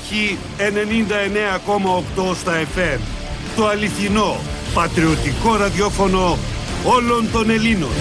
Μάχη 99,8 στα FM. Το αληθινό, πατριωτικό ραδιόφωνο όλων των Ελλήνων.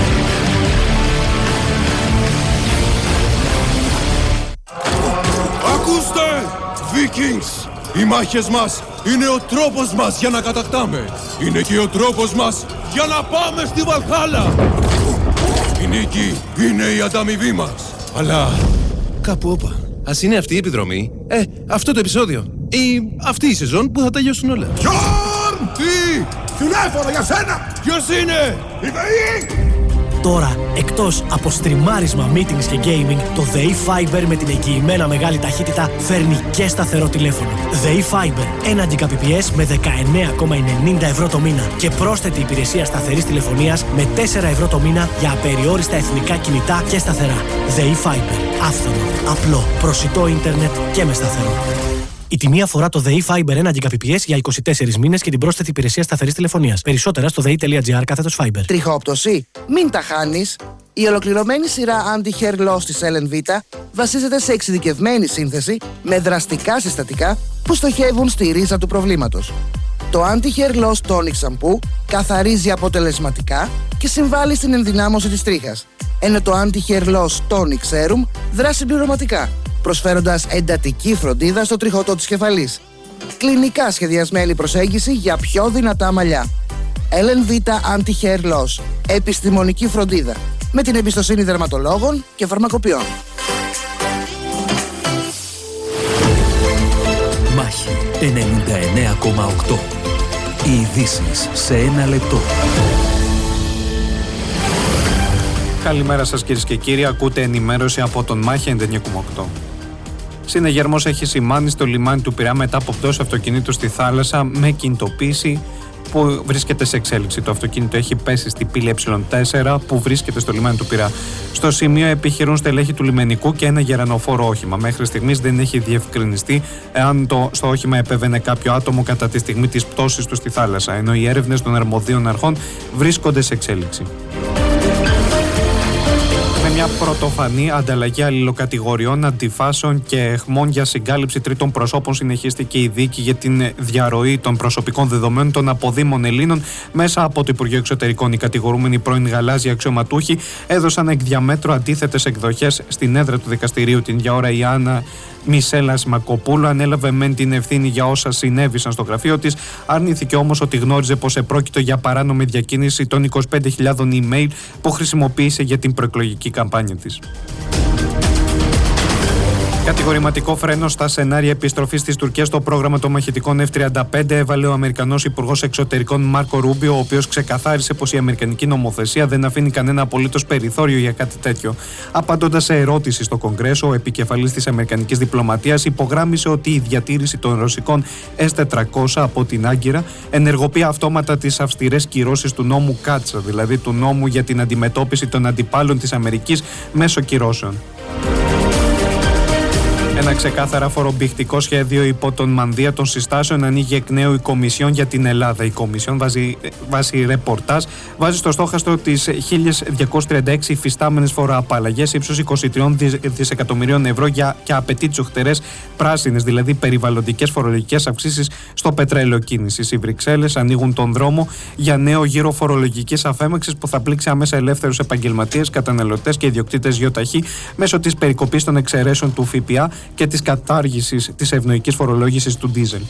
Ακούστε, Vikings! Οι μάχες μας είναι ο τρόπος μας για να κατακτάμε. Είναι και ο τρόπος μας για να πάμε στη Βαλχάλα. Η νίκη είναι η ανταμοιβή μας. Αλλά κάπου όπα. Ας είναι αυτή η επιδρομή, αυτό το επεισόδιο ή αυτή η σεζόν που θα τελειώσουν όλα. Γιόρν! Τι! Τηλέφωνο για σένα! Ποιος είναι? Η ΔΕΗ! Τώρα, εκτός από στριμάρισμα, meetings και gaming, το ΔΕΗ Fiber με την εγγυημένα μεγάλη ταχύτητα φέρνει και σταθερό τηλέφωνο. ΔΕΗ Fiber, 1 Gbps με 19,90 ευρώ το μήνα και πρόσθετη υπηρεσία σταθερής τηλεφωνίας με 4 ευρώ το μήνα για απεριόριστα εθνικά κινητά και σταθερά. ΔΕΗ Fiber, άφθονο, απλό, προσιτό ίντερνετ και με σταθερό. Η τιμή αφορά το ΔΕΗ Fiber 1 Gbps για 24 μήνες και την πρόσθετη υπηρεσία σταθερής τηλεφωνίας. Περισσότερα στο dei.gr/Fiber. Τριχόπτωση? Μην τα χάνεις. Η ολοκληρωμένη σειρά Anti-Hair Loss της LNVita βασίζεται σε εξειδικευμένη σύνθεση με δραστικά συστατικά που στοχεύουν στη ρίζα του προβλήματος. Το Anti-Hair Loss Tonic Shampoo καθαρίζει αποτελεσματικά και συμβάλλει στην ενδυνάμωση της τρίχας, ενώ το Anti-Hair Loss Tonic Serum δράσει συμπληρωματικά, προσφέροντας εντατική φροντίδα στο τριχωτό της κεφαλής. Κλινικά σχεδιασμένη προσέγγιση για πιο δυνατά μαλλιά. LNVita Anti-Hair Loss. Επιστημονική φροντίδα. Με την εμπιστοσύνη δερματολόγων και φαρμακοποιών. Μάχη 99,8. Οι ειδήσεις σε 1 λεπτό. Καλημέρα σας κυρίες και κύριοι, ακούτε ενημέρωση από τον Μάχη 99,8. Συνεγερμός έχει σημάνει στο λιμάνι του Πειραιά μετά από πτώση αυτοκινήτου στη θάλασσα με κινητοποίηση που βρίσκεται σε εξέλιξη. Το αυτοκίνητο έχει πέσει στη πύλη Ε4 που βρίσκεται στο λιμάνι του Πειραιά. Στο σημείο επιχειρούν στελέχη του λιμενικού και ένα γερανοφόρο όχημα. Μέχρι στιγμής δεν έχει διευκρινιστεί εάν στο όχημα επέβαινε κάποιο άτομο κατά τη στιγμή της πτώσης του στη θάλασσα, ενώ οι έρευνες των αρμοδίων αρχών βρίσκονται σε εξέλιξη. Με μια πρωτοφανή ανταλλαγή αλληλοκατηγοριών, αντιφάσεων και εχμών για συγκάλυψη τρίτων προσώπων, συνεχίστηκε η δίκη για την διαρροή των προσωπικών δεδομένων των αποδήμων Ελλήνων μέσα από το Υπουργείο Εξωτερικών. Οι κατηγορούμενοι πρώην γαλάζιοι αξιωματούχοι έδωσαν εκ διαμέτρου αντίθετες εκδοχές στην έδρα του δικαστηρίου. Την ίδια ώρα η Άννα Μισέλα Μακοπούλου ανέλαβε μεν την ευθύνη για όσα συνέβησαν στο γραφείο της, αρνήθηκε όμως ότι γνώριζε πως επρόκειτο για παράνομη διακίνηση των 25.000 email που χρησιμοποίησε για την προεκλογική καμπάνια της. Κατηγορηματικό φρένο στα σενάρια επιστροφής της Τουρκίας στο πρόγραμμα των μαχητικών F-35 έβαλε ο Αμερικανός Υπουργός Εξωτερικών Μάρκο Ρούμπιο, ο οποίος ξεκαθάρισε πως η αμερικανική νομοθεσία δεν αφήνει κανένα απολύτως περιθώριο για κάτι τέτοιο. Απαντώντας σε ερώτηση στο Κογκρέσο, ο επικεφαλής της αμερικανικής διπλωματίας υπογράμμισε ότι η διατήρηση των ρωσικών S-400 από την Άγκυρα ενεργοποιεί αυτόματα τις αυστηρές κυρώσεις του νόμου Κάτσα, δηλαδή του νόμου για την αντιμετώπιση των αντιπάλων της Αμερικής μέσω κυρώσεων. Ένα ξεκάθαρα φορομπηχτικό σχέδιο υπό τον μανδύα των συστάσεων ανοίγει εκ νέου η Κομισιόν για την Ελλάδα. Η Κομισιόν βάσει ρεπορτάζ βάζει στο στόχαστρο τις 1.236 υφιστάμενες φοροαπαλλαγές ύψους 23 δισεκατομμυρίων ευρώ και απαιτεί τσουχτερές πράσινες, δηλαδή περιβαλλοντικές φορολογικές αυξήσεις στο πετρέλαιο κίνησης. Οι Βρυξέλλες ανοίγουν τον δρόμο για νέο γύρο φορολογικής αφέμαξης που θα πλήξει άμεσα ελεύθερους επαγγελματίες, καταναλωτές και ιδιοκτήτες γιοταχή μέσω της περικοπής των εξαιρέσεων του ΦΠΑ και της κατάργησης της ευνοϊκής φορολόγησης του ντίζελ.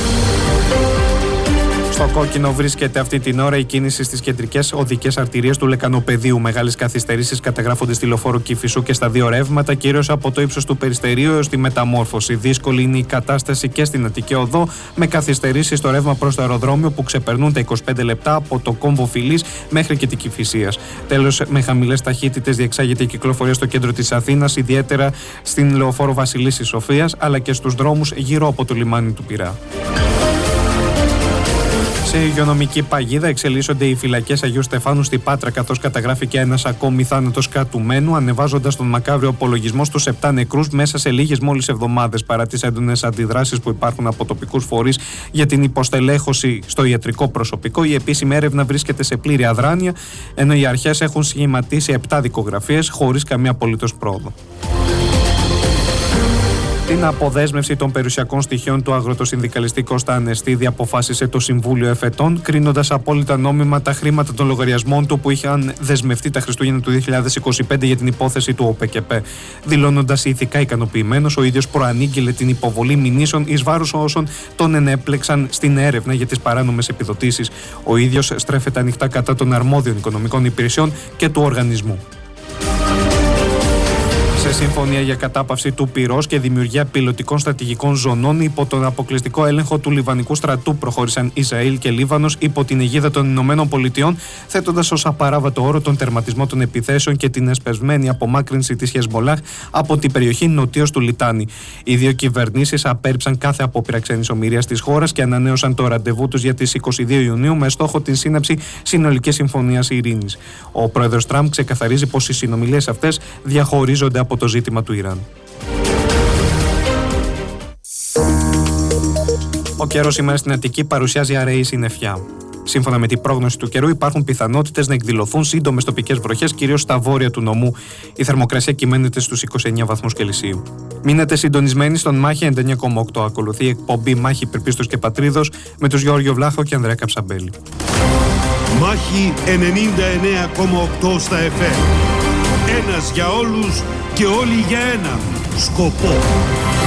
Στο κόκκινο βρίσκεται αυτή την ώρα η κίνηση στις κεντρικές οδικές αρτηρίες του Λεκανοπεδίου. Μεγάλες καθυστερήσεις καταγράφονται στη λεωφόρο Κηφισού και στα δύο ρεύματα, κυρίως από το ύψος του Περιστερίου έως τη Μεταμόρφωση. Δύσκολη είναι η κατάσταση και στην Αττική Οδό, με καθυστερήσεις στο ρεύμα προς το αεροδρόμιο που ξεπερνούν τα 25 λεπτά από το κόμβο Φιλής μέχρι και την Κηφισίας. Τέλος, με χαμηλές ταχύτητες διεξάγεται η κυκλοφορία στο κέντρο της Αθήνας, ιδιαίτερα στην λεωφόρο Βασιλίσσης Σοφίας, αλλά και στους δρόμους γύρω από το λιμάνι του Πειραιά. Σε υγειονομική παγίδα εξελίσσονται οι φυλακές Αγίου Στεφάνου στη Πάτρα, καθώς καταγράφηκε ένας ακόμη θάνατος κρατουμένου, ανεβάζοντας τον μακάβριο απολογισμό στους 7 νεκρούς μέσα σε λίγες μόλις εβδομάδες, παρά τις έντονες αντιδράσεις που υπάρχουν από τοπικούς φορείς για την υποστελέχωση στο ιατρικό προσωπικό. Η επίσημη έρευνα βρίσκεται σε πλήρη αδράνεια, ενώ οι αρχές έχουν σχηματίσει 7 δικογραφίες χωρίς καμία απολύτως πρόοδο. την αποδέσμευση των περιουσιακών στοιχείων του αγροτοσυνδικαλιστή Κώστα Ανεστίδη αποφάσισε το Συμβούλιο Εφετών, κρίνοντας απόλυτα νόμιμα τα χρήματα των λογαριασμών του που είχαν δεσμευτεί τα Χριστούγεννα του 2025 για την υπόθεση του ΟΠΕΚΕΠΕ. Δηλώνοντας ηθικά ικανοποιημένος, ο ίδιος προανήγγειλε την υποβολή μηνύσεων εις βάρος όσων τον ενέπλεξαν στην έρευνα για τις παράνομες επιδοτήσεις. Ο ίδιος στρέφεται ανοιχτά κατά των αρμόδιων οικονομικών υπηρεσιών και του οργανισμού. Σε συμφωνία για κατάπαυση του πυρός και δημιουργία πιλωτικών στρατηγικών ζωνών υπό τον αποκλειστικό έλεγχο του Λιβανικού στρατού προχώρησαν Ισραήλ και Λίβανος υπό την αιγίδα των Ηνωμένων Πολιτειών, θέτοντας ως απαράβατο όρο τον τερματισμό των επιθέσεων και την εσπεσμένη απομάκρυνση της Χεσμολάχ από την περιοχή νοτίως του Λιτάνι. Οι δύο κυβερνήσεις απέρριψαν κάθε απόπειρα ξένης ομηρίας της χώρας και ανανέωσαν το ραντεβού τους για τις 22 Ιουνίου με στόχο την σύναψη συνολικής συμφωνίας ειρήνης. Ο πρόεδρος Τραμπ ξεκαθαρίζει πως οι συνομιλίες αυτές διαχωρίζονται από το ζήτημα του Ιράν. Ο καιρός σήμερα στην Αττική παρουσιάζει αραιή συννεφιά. Σύμφωνα με την πρόγνωση του καιρού, υπάρχουν πιθανότητες να εκδηλωθούν σύντομες τοπικές βροχές, κυρίως στα βόρεια του νομού. Η θερμοκρασία κυμαίνεται στους 29 βαθμούς Κελσίου. Μείνετε συντονισμένοι στον Μάχη 99,8. Ακολουθεί η εκπομπή Μάχη Πυρπίστος και Πατρίδος με τους Γιώργιο Βλάχο και Ανδρέα Καψαμπέλη. Μάχη 99,8 στα FM. Ένας για όλους και όλοι για έναν σκοπό.